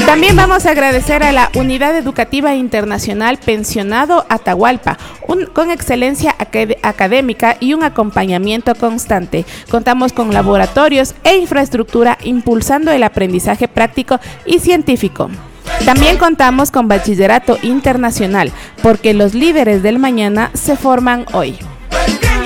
También vamos a agradecer a la Unidad Educativa Internacional Pensionado Atahualpa, con excelencia académica y un acompañamiento constante. Contamos con laboratorios e infraestructura impulsando el aprendizaje práctico y científico. También contamos con Bachillerato Internacional, porque los líderes del mañana se forman hoy.